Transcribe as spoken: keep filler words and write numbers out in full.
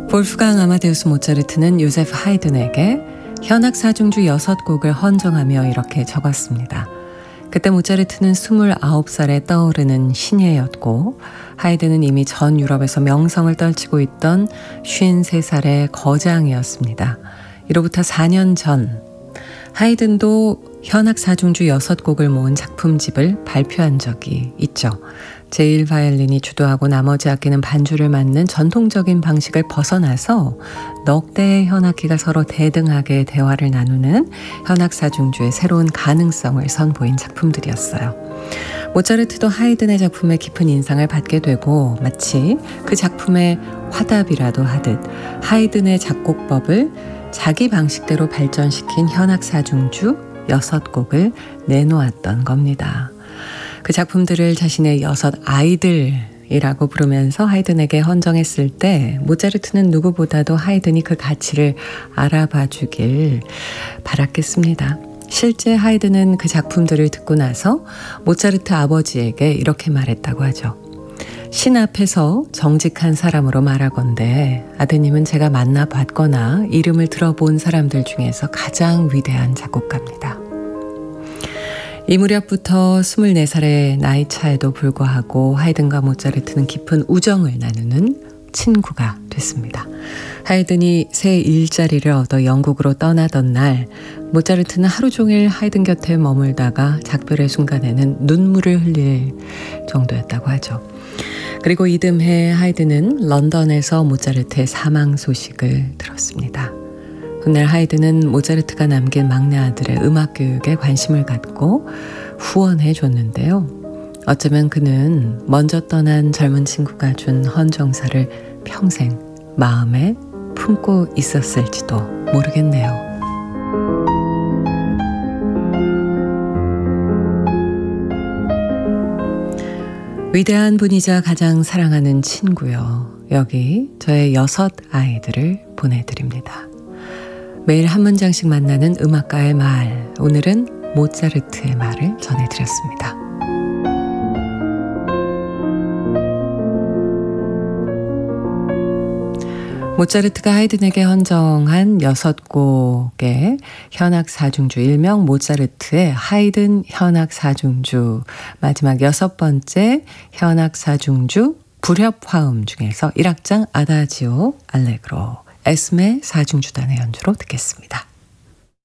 볼프강 아마데우스 모차르트는 요세프 하이든에게 현악 사중주 여섯 곡을 헌정하며 이렇게 적었습니다. 그때 모차르트는 스물아홉 살에 떠오르는 신예였고 하이든은 이미 전 유럽에서 명성을 떨치고 있던 쉰세 살의 거장이었습니다. 이로부터 사 년 전 하이든도 현악 사중주 여섯 곡을 모은 작품집을 발표한 적이 있죠. 제일 바이올린이 주도하고 나머지 악기는 반주를 맡는 전통적인 방식을 벗어나서 넉 대의 현악기가 서로 대등하게 대화를 나누는 현악 사중주의 새로운 가능성을 선보인 작품들이었어요. 모차르트도 하이든의 작품에 깊은 인상을 받게 되고 마치 그 작품의 화답이라도 하듯 하이든의 작곡법을 자기 방식대로 발전시킨 현악 사중주 여섯 곡을 내놓았던 겁니다. 그 작품들을 자신의 여섯 아이들이라고 부르면서 하이든에게 헌정했을 때 모차르트는 누구보다도 하이든이 그 가치를 알아봐 주길 바랐겠습니다. 실제 하이든은 그 작품들을 듣고 나서 모차르트 아버지에게 이렇게 말했다고 하죠. 신 앞에서 정직한 사람으로 말하건대 아드님은 제가 만나봤거나 이름을 들어본 사람들 중에서 가장 위대한 작곡가입니다. 이 무렵부터 스물네 살의 나이 차에도 불구하고 하이든과 모차르트는 깊은 우정을 나누는 친구가 됐습니다. 하이든이 새 일자리를 얻어 영국으로 떠나던 날 모차르트는 하루 종일 하이든 곁에 머물다가 작별의 순간에는 눈물을 흘릴 정도였다고 하죠. 그리고 이듬해 하이든은 런던에서 모차르트의 사망 소식을 들었습니다. 훗날 하이든은 모차르트가 남긴 막내 아들의 음악 교육에 관심을 갖고 후원해 줬는데요. 어쩌면 그는 먼저 떠난 젊은 친구가 준 헌정사를 평생 마음에 품고 있었을지도 모르겠네요. 위대한 분이자 가장 사랑하는 친구요. 여기 저의 여섯 아이들을 보내드립니다. 매일 한 문장씩 만나는 음악가의 말, 오늘은 모차르트의 말을 전해드렸습니다. 모차르트가 하이든에게 헌정한 여섯 곡의 현악 사중주, 일명 모차르트의 하이든 현악 사중주, 마지막 여섯 번째 현악 사중주 불협화음 중에서 일 악장 아다지오 알레그로 에스메 사중주단의 연주로 듣겠습니다.